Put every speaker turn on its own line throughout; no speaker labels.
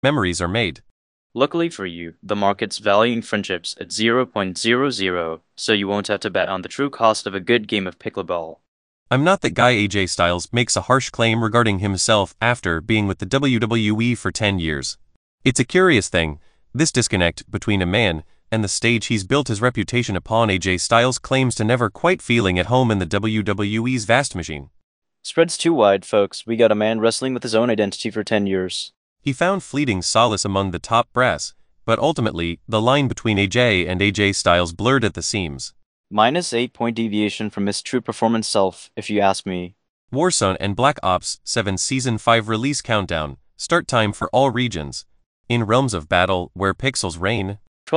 Memories are made.
Luckily for you, the market's valuing friendships at 0.00, so you won't have to bet on the true cost of a good game of pickleball.
I'm not that guy. AJ Styles makes a harsh claim regarding himself after being with the WWE for 10 years. It's a curious thing, this disconnect between a man and the stage he's built his reputation upon. AJ Styles claims to never quite feeling at home in the WWE's vast machine.
Spread's too wide, folks. We got a man wrestling with his own identity for 10 years.
He found fleeting solace among the top brass, but ultimately, the line between AJ and AJ Styles blurred at the seams.
Minus 8-point deviation from his true performance self, if you ask me.
Warzone and Black Ops 7 Season 5 release countdown, start time for all regions. In realms of battle, where pixels reign.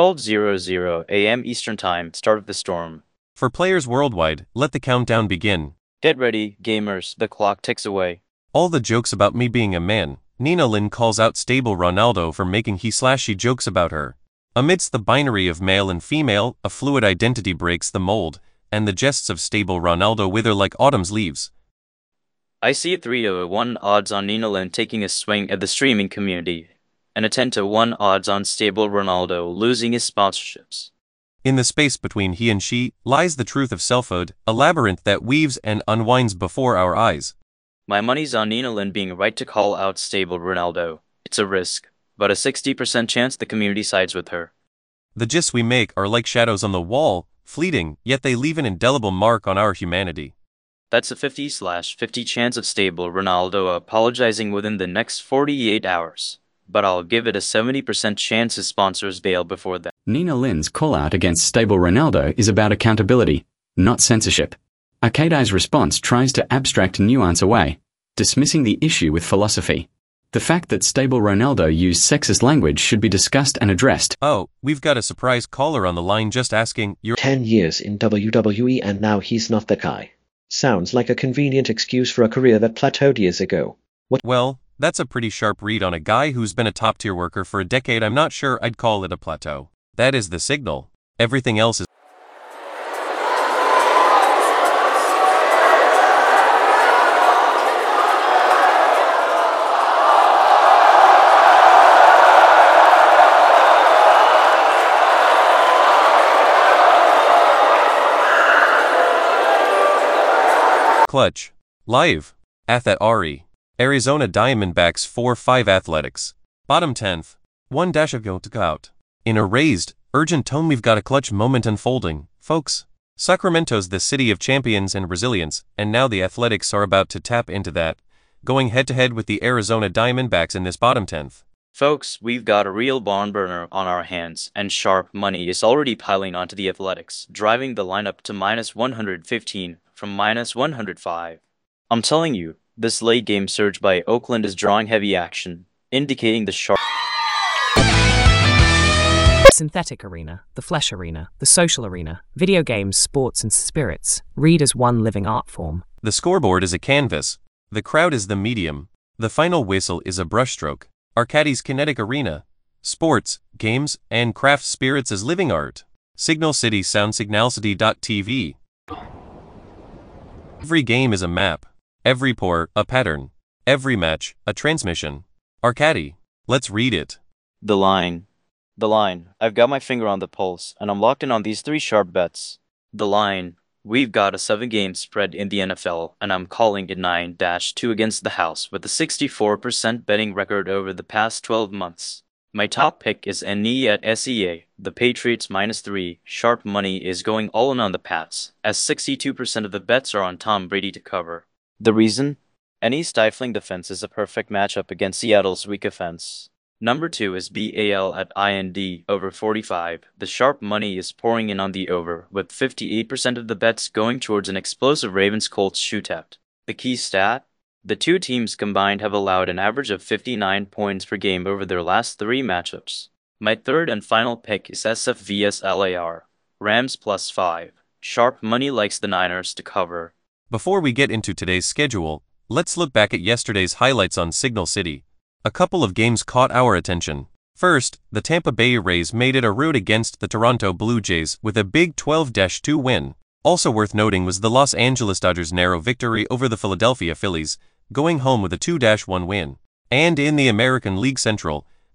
12:00 a.m. Eastern Time, start of the storm.
For players worldwide, let the countdown begin.
Get ready, gamers, the clock ticks away.
All the jokes about me being a man. Nina Lynn calls out stable Ronaldo for making he/she jokes about her. Amidst the binary of male and female, a fluid identity breaks the mold, and the jests of stable Ronaldo wither like autumn's leaves.
I see a 3-1 odds on Nina Lynn taking a swing at the streaming community, and a 10-1 odds on stable Ronaldo losing his sponsorships.
In the space between he and she lies the truth of selfhood, a labyrinth that weaves and unwinds before our eyes.
My money's on Nina Lynn being right to call out stable Ronaldo. It's a risk, but a 60% chance the community sides with her.
The gists we make are like shadows on the wall, fleeting, yet they leave an indelible mark on our humanity.
That's a 50/50 chance of stable Ronaldo apologizing within the next 48 hours. But I'll give it a 70% chance his sponsors bail before that.
Nina Lynn's call-out against stable Ronaldo is about accountability, not censorship. Arcadai's response tries to abstract nuance away, dismissing the issue with philosophy. The fact that stable Ronaldo used sexist language should be discussed and addressed.
Oh, we've got a surprise caller on the line just asking, you're
10 years in WWE and now he's not the guy. Sounds like a convenient excuse for a career that plateaued years ago. What?
Well, that's a pretty sharp read on a guy who's been a top-tier worker for a decade. I'm not sure I'd call it a plateau. That is the signal. Everything else is clutch. Live. Athat Ari. Arizona Diamondbacks 4-5 Athletics. Bottom 10th. 1-ago to out. In a raised, urgent tone, we've got a clutch moment unfolding, folks. Sacramento's the city of champions and resilience, and now the Athletics are about to tap into that, going head-to-head with the Arizona Diamondbacks in this bottom 10th.
Folks, we've got a real barn burner on our hands, and sharp money is already piling onto the Athletics, driving the lineup to minus 115 from minus 105. I'm telling you, this late-game surge by Oakland is drawing heavy action, indicating the sharp
synthetic arena, the flesh arena, the social arena, video games, sports and spirits, read as one living art form.
The scoreboard is a canvas. The crowd is the medium. The final whistle is a brushstroke. Arcadie's kinetic arena. Sports, games, and craft spirits as living art. Signal City Sound Signalcity.tv. Every game is a map. Every pour, a pattern. Every match, a transmission. Arcadie. Let's read it.
The line. The line. I've got my finger on the pulse, and I'm locked in on these 3 sharp bets. The line. We've got a 7-game spread in the NFL, and I'm calling it 9-2 against the house with a 64% betting record over the past 12 months. My top pick is NE at SEA. The Patriots -3. Sharp money is going all in on the Pats, as 62% of the bets are on Tom Brady to cover. The reason? NE's stifling defense is a perfect matchup against Seattle's weak offense. Number 2 is BAL at IND over 45. The sharp money is pouring in on the over, with 58% of the bets going towards an explosive Ravens-Colts shootout. The key stat? The two teams combined have allowed an average of 59 points per game over their last 3 matchups. My third and final pick is SF vs LAR. Rams +5. Sharp money likes the Niners to cover.
Before we get into today's schedule, let's look back at yesterday's highlights on Signal City. A couple of games caught our attention. First, the Tampa Bay Rays made it a rout against the Toronto Blue Jays with a big 12-2 win. Also worth noting was the Los Angeles Dodgers' narrow victory over the Philadelphia Phillies, going home with a 2-1 win. And in the American League Central,